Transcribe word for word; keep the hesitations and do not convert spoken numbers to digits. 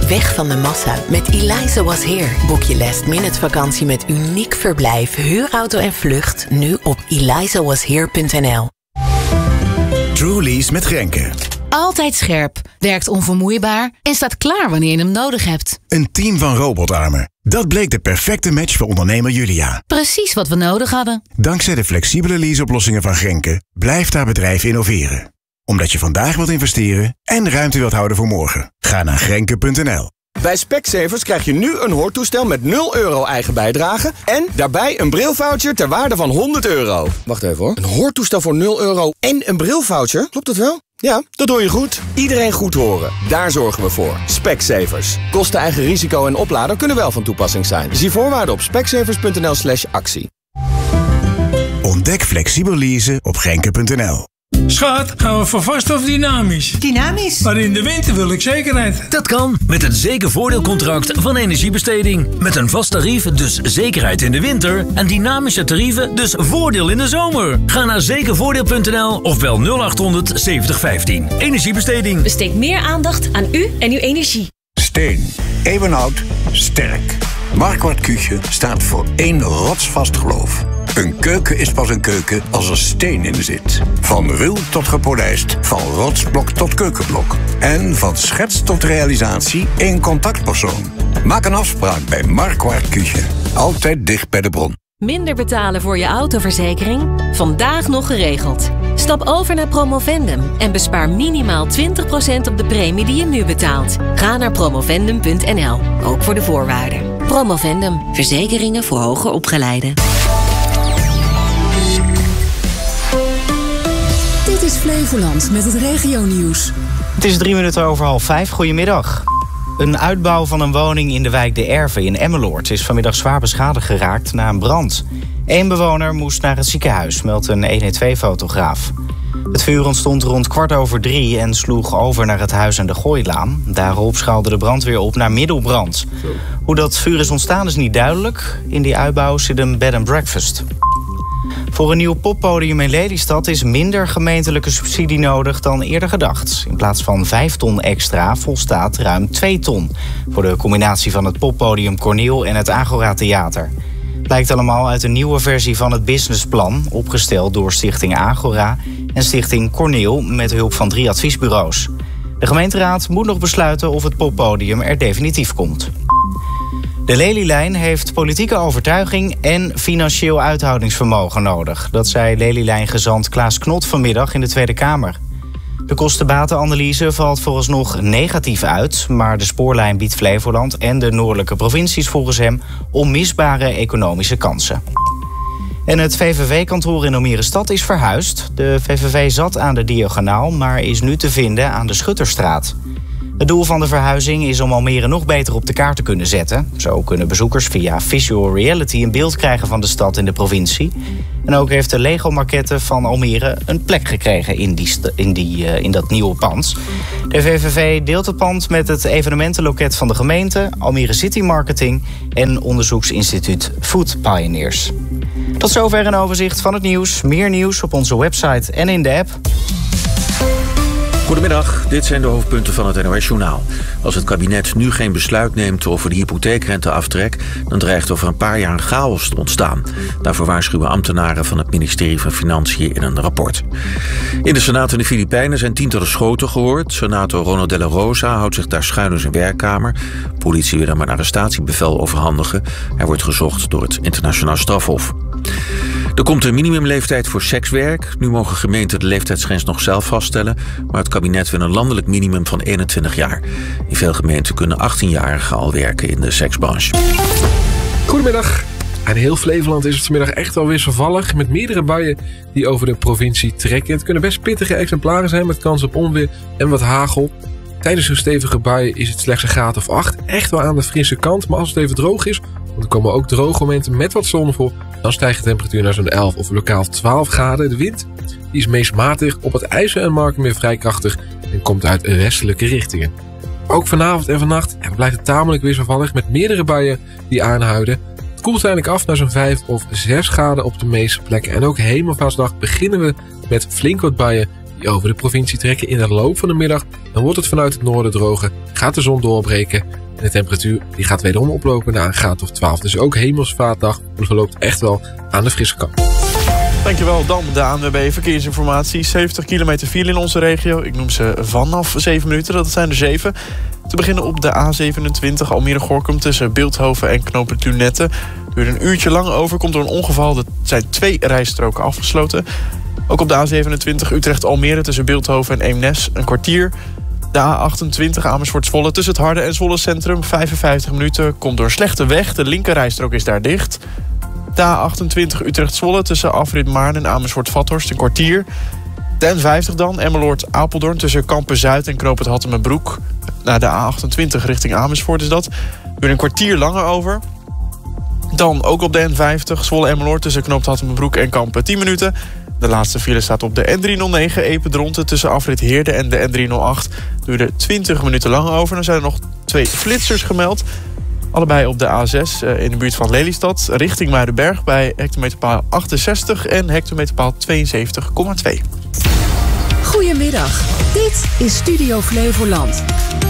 weg van de massa met Eliza Was Here. Boek je last minute vakantie met uniek verblijf, huurauto en vlucht nu op eliza was here punt n l. Truly's met Grenke. Altijd scherp, werkt onvermoeibaar en staat klaar wanneer je hem nodig hebt. Een team van robotarmen. Dat bleek de perfecte match voor ondernemer Julia. Precies wat we nodig hadden. Dankzij de flexibele leaseoplossingen van Grenke blijft haar bedrijf innoveren. Omdat je vandaag wilt investeren en ruimte wilt houden voor morgen. Ga naar grenke punt n l. Bij Specsavers krijg je nu een hoortoestel met nul euro eigen bijdrage en daarbij een brilvoucher ter waarde van honderd euro. Wacht even hoor. Een hoortoestel voor nul euro en een brilvoucher? Klopt dat wel? Ja, dat hoor je goed. Iedereen goed horen. Daar zorgen we voor. Specsavers. Kosten, eigen risico en oplader kunnen wel van toepassing zijn. Zie voorwaarden op specsavers punt n l slash actie. Ontdek flexibel leasen op grenke punt n l. Schat, gaan we voor vast of dynamisch? Dynamisch? Maar in de winter wil ik zekerheid. Dat kan, met het zekervoordeelcontract van Energiebesteding. Met een vast tarief, dus zekerheid in de winter. En dynamische tarieven, dus voordeel in de zomer. Ga naar zekervoordeel punt n l of bel nul acht honderd zeventig vijftien. Energiebesteding. Besteed meer aandacht aan u en uw energie. Steen. Eeuwenoud. Sterk. Marquardt Küche staat voor één rotsvast geloof. Een keuken is pas een keuken als er steen in zit. Van ruw tot gepolijst, van rotsblok tot keukenblok. En van schets tot realisatie één contactpersoon. Maak een afspraak bij Marquardt Küche. Altijd dicht bij de bron. Minder betalen voor je autoverzekering? Vandaag nog geregeld. Stap over naar Promovendum en bespaar minimaal twintig procent op de premie die je nu betaalt. Ga naar promovendum punt n l, ook voor de voorwaarden. Promovendum, verzekeringen voor hoger opgeleiden. Dit is Flevoland met het regionieuws. Het is drie minuten over half vijf. Goedemiddag. Een uitbouw van een woning in de wijk De Erve in Emmeloord is vanmiddag zwaar beschadigd geraakt na een brand. Eén bewoner moest naar het ziekenhuis, meldt een honderdtwaalf-fotograaf. Het vuur ontstond rond kwart over drie en sloeg over naar het huis aan de Gooilaan. Daarop schaalde de brandweer op naar middelbrand. Hoe dat vuur is ontstaan is niet duidelijk. In die uitbouw zit een bed and breakfast. Voor een nieuw poppodium in Lelystad is minder gemeentelijke subsidie nodig dan eerder gedacht. In plaats van vijf ton extra volstaat ruim twee ton... voor de combinatie van het poppodium Corneel en het Agora Theater. Blijkt allemaal uit een nieuwe versie van het businessplan... opgesteld door Stichting Agora en Stichting Corneel met hulp van drie adviesbureaus. De gemeenteraad moet nog besluiten of het poppodium er definitief komt. De Lelylijn heeft politieke overtuiging en financieel uithoudingsvermogen nodig. Dat zei Lelylijn-gezant Klaas Knot vanmiddag in de Tweede Kamer. De kosten-batenanalyse valt vooralsnog negatief uit... maar de spoorlijn biedt Flevoland en de noordelijke provincies volgens hem... onmisbare economische kansen. En het V V V-kantoor in Almere Stad is verhuisd. De V V V zat aan de Diagonaal, maar is nu te vinden aan de Schutterstraat. Het doel van de verhuizing is om Almere nog beter op de kaart te kunnen zetten. Zo kunnen bezoekers via visual reality een beeld krijgen van de stad en de provincie. En ook heeft de Lego-maquette van Almere een plek gekregen in, die st- in, die, uh, in dat nieuwe pand. De V V V deelt het pand met het evenementenloket van de gemeente, Almere City Marketing en onderzoeksinstituut Food Pioneers. Tot zover een overzicht van het nieuws. Meer nieuws op onze website en in de app. Goedemiddag, dit zijn de hoofdpunten van het N O S-journaal. Als het kabinet nu geen besluit neemt over de hypotheekrenteaftrek... dan dreigt over een paar jaar een chaos te ontstaan. Daarvoor waarschuwen ambtenaren van het ministerie van Financiën in een rapport. In de Senaat in de Filipijnen zijn tientallen schoten gehoord. Senator Ronald de la Rosa houdt zich daar schuil in zijn werkkamer. Politie wil hem een arrestatiebevel overhandigen. Hij wordt gezocht door het internationaal strafhof. Er komt een minimumleeftijd voor sekswerk. Nu mogen gemeenten de leeftijdsgrens nog zelf vaststellen... maar het kabinet wil een landelijk minimum van eenentwintig jaar. In veel gemeenten kunnen achttienjarigen al werken in de seksbranche. Goedemiddag. In heel Flevoland is het vanmiddag echt wel wisselvallig... met meerdere buien die over de provincie trekken. Het kunnen best pittige exemplaren zijn met kans op onweer en wat hagel. Tijdens zo'n stevige bui is het slechts een graad of acht. Echt wel aan de frisse kant, maar als het even droog is... want er komen ook droge momenten met wat zon voor... dan stijgt de temperatuur naar zo'n elf of lokaal twaalf graden. De wind die is meest matig, op het IJssel en Marken vrij krachtig... en komt uit westelijke richtingen. Ook vanavond en vannacht ja, blijft het tamelijk wisselvallig... met meerdere buien die aanhouden. Het koelt uiteindelijk af naar zo'n vijf of zes graden op de meeste plekken. En ook hemelvaartsdag beginnen we met flink wat buien... die over de provincie trekken in de loop van de middag. Dan wordt het vanuit het noorden droger, gaat de zon doorbreken... En de temperatuur die gaat wederom oplopen naar een graad of twaalf. Dus ook Hemelsvaartdag verloopt echt wel aan de frisse kant. Dankjewel, dan de A N W B Verkeersinformatie. zeventig kilometer file in onze regio. Ik noem ze vanaf zeven minuten, dat zijn er zeven. Te beginnen op de A zevenentwintig Almere-Gorinchem tussen Bilthoven en knooppunt Lunette. Duurt een uurtje lang over, komt door een ongeval. Er zijn twee rijstroken afgesloten. Ook op de A zevenentwintig Utrecht-Almere tussen Bilthoven en Eemnes een kwartier. De A achtentwintig Amersfoort-Zwolle tussen het Harde en Zwolle Centrum vijfenvijftig minuten. Komt door een slechte weg, de linkerrijstrook is daar dicht. De A achtentwintig Utrecht-Zwolle tussen Afrit Maarn en Amersfoort-Vathorst een kwartier. De N vijftig dan, Emmeloord-Apeldoorn tussen Kampen-Zuid en Knoop het Hattemerbroek. Naar de A achtentwintig richting Amersfoort is dat. Weer een kwartier langer over. Dan ook op de N vijftig, Zwolle-Emmeloord tussen Knoop het Hattemerbroek en Kampen tien minuten. De laatste file staat op de N driehonderdnegen Epe-Dronten tussen Afrit Heerde en de N driehonderdacht. Duurde twintig minuten lang over. Dan zijn er nog twee flitsers gemeld. Allebei op de A zes in de buurt van Lelystad, richting Muidenberg bij hectometerpaal achtenzestig en hectometerpaal tweeënzeventig komma twee. Goedemiddag, dit is Studio Flevoland.